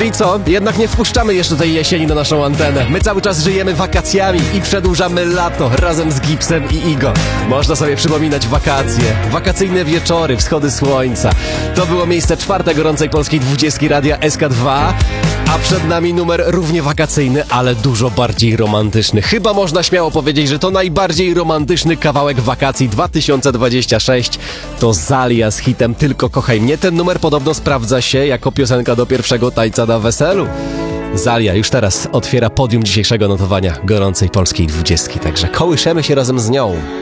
Czyli co? Jednak nie wpuszczamy jeszcze tej jesieni na naszą antenę. My cały czas żyjemy wakacjami i przedłużamy lato razem z Gipsem i Igo. Można sobie przypominać wakacje, wakacyjne wieczory, wschody słońca. To było miejsce 4. gorącej polskiej 20 radia SK2. A przed nami numer równie wakacyjny, ale dużo bardziej romantyczny. Chyba można śmiało powiedzieć, że to najbardziej romantyczny kawałek wakacji 2026. To Zalia z hitem Tylko kochaj mnie. Ten numer podobno sprawdza się jako piosenka do pierwszego tańca na weselu. Zalia już teraz otwiera podium dzisiejszego notowania gorącej polskiej 20. Także kołyszemy się razem z nią.